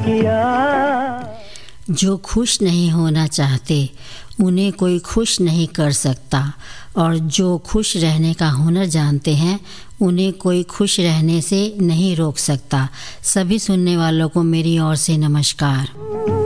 किया। जो खुश नहीं होना चाहते उन्हें कोई खुश नहीं कर सकता, और जो खुश रहने का हुनर जानते हैं उन्हें कोई खुश रहने से नहीं रोक सकता। सभी सुनने वालों को मेरी ओर से नमस्कार।